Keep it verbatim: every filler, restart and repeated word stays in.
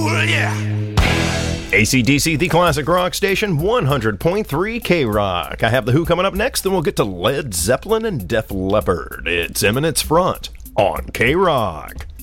Ooh, yeah. A C D C, the classic rock station, one hundred point three K-Rock. I have The Who coming up next, then we'll get to Led Zeppelin and Def Leppard. It's Eminence Front on K-Rock.